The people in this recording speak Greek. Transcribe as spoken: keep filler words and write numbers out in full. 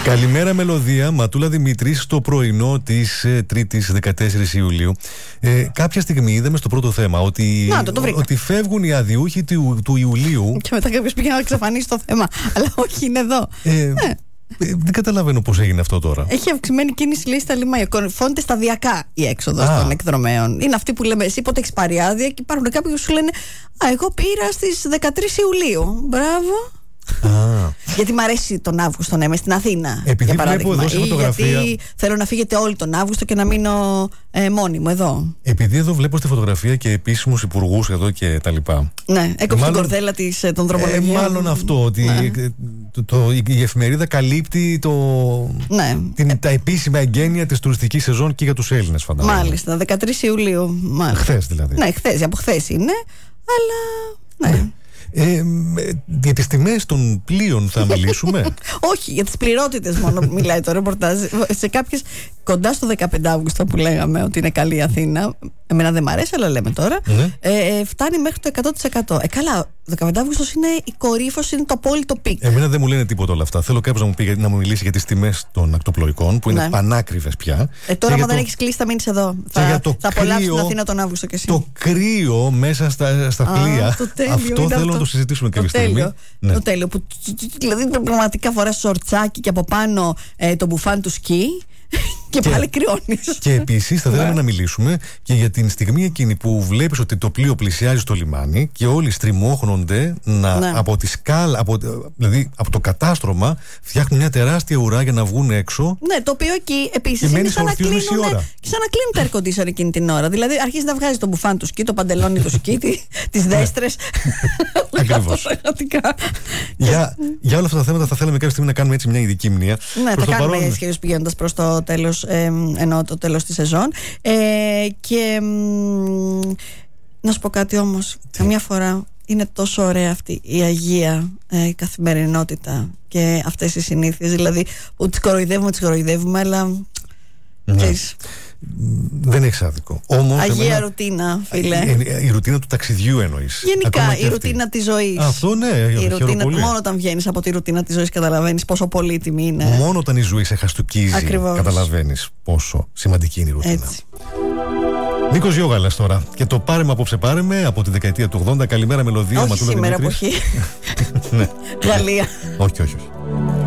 Καλημέρα μελωδία, Ματούλα Δημήτρη, στο πρωινό της ε, Τρίτης δεκατέσσερις Ιουλίου. Ε, κάποια στιγμή είδαμε στο πρώτο θέμα ότι, Να, το, το ότι φεύγουν οι αδιούχοι του, του Ιουλίου. Και μετά κάποιος πήγε να εξαφανίσει το θέμα. Αλλά όχι, είναι εδώ. Ε, ε. Ε, δεν καταλαβαίνω πώς έγινε αυτό τώρα. Έχει αυξημένη κίνηση, λέει, στα λιμάνια. Κορυφώνεται σταδιακά η έξοδος των εκδρομέων. Είναι αυτή που λέμε, εσύ πότε έχεις πάρει άδεια, και υπάρχουν κάποιοι που σου λένε, α, εγώ πήρα στις δεκατρείς Ιουλίου. Μπράβο. Α. Γιατί μου αρέσει τον Αύγουστο να είμαι στην Αθήνα. Επειδή για βλέπω εδώ σε φωτογραφία. Γιατί θέλω να φύγετε όλοι τον Αύγουστο και να μείνω ε, μόνη μου εδώ. Επειδή εδώ βλέπω στη φωτογραφία και επίσημους υπουργούς εδώ και τα λοιπά. Ναι, έκοψε την κορδέλα της, ε, των δρομολογιών. Ε, μάλλον αυτό, ότι ναι. το, το, η εφημερίδα καλύπτει το, ναι. την, τα επίσημα εγγένεια της τουριστικής σεζόν και για τους Έλληνες, φαντάζομαι. Μάλιστα, δεκατρείς Ιουλίου. Χθες δηλαδή. Ναι, χθες, από χθες είναι, αλλά ναι. ναι. Ε, για τις τιμές των πλοίων θα μιλήσουμε. Όχι, για τις πληρότητες μόνο μιλάει το ρεπορτάζ. Σε κάποιες κοντά στο δεκαπέντε Αυγούστου που λέγαμε ότι είναι καλή η Αθήνα, εμένα δεν μ' αρέσει, αλλά λέμε τώρα, ναι. ε, φτάνει μέχρι το εκατό τοις εκατό. Ε, καλά, δεκαπέντε Αυγούστος είναι η κορύφωση, είναι το απόλυτο πικ. Εμένα δεν μου λένε τίποτα όλα αυτά. Θέλω κάποιος να μου, πει, να μου μιλήσει για τις τιμές των ακτοπλοϊκών, που είναι ναι. πανάκριβες πια. Ε, τώρα, άμα το... δεν έχεις κλείσει, θα μείνεις εδώ. Θα, θα απολαύσεις την Αθήνα τον Αύγουστο κι εσύ. Το κρύο μέσα στα, στα πλοία. Α, τέλειο, αυτό θέλω αυτό. να το συζητήσουμε κάποια στιγμή. Ναι. Το τέλειο. Που, δηλαδή πραγματικά φοράς σορτσάκι και από πάνω ε, το μπουφάν του σκι. Και, και πάλι κρυώνεις. Και επίσης θα θέλαμε να μιλήσουμε και για την στιγμή εκείνη που βλέπεις ότι το πλοίο πλησιάζει στο λιμάνι και όλοι στριμώχνονται να, ναι. από τη σκάλα, από, δηλαδή από το κατάστρωμα, φτιάχνουν μια τεράστια ουρά για να βγουν έξω. Ναι, το οποίο εκεί επίσης είναι σαν να κλείνουν τα air conditioner εκείνη την ώρα. Δηλαδή αρχίζει να βγάζει το μπουφάν του σκι, το παντελόνι του σκι, τις δέστρες. Ακριβώς. για, για όλα αυτά τα θέματα θα θέλαμε κάποια στιγμή να κάνουμε έτσι μια ειδική μνήμα. Ναι, θα κάνουμε σχεδόν πηγαίνοντας προς το τέλος, ε, ενώ το τέλος της σεζόν. Ε, και μ, να σου πω κάτι όμως, καμιά φορά είναι τόσο ωραία αυτή η αγία ε, καθημερινότητα και αυτές οι συνήθειες, δηλαδή που τις κοροϊδεύουμε, τις κοροϊδεύουμε, αλλά ναι. ξέρεις, δεν έχεις άδικο. Όμως, αγία εμένα, ρουτίνα, φίλε. Η, η ρουτίνα του ταξιδιού εννοείς. Γενικά η ρουτίνα της ζωής. Αυτό ναι, η ρουτίνα, μόνο όταν βγαίνεις από τη ρουτίνα της ζωής καταλαβαίνεις πόσο πολύτιμη είναι. Μόνο όταν η ζωή σε χαστουκίζει καταλαβαίνεις πόσο σημαντική είναι η ρουτίνα. Έτσι. Νίκος Γιώγαλας τώρα. Και το πάρεμε απόψε πάρεμε από τη δεκαετία του ογδόντα. Καλημέρα μελωδία. Όχι σήμερα που έχει. Γαλλία. Όχι, όχι, όχι.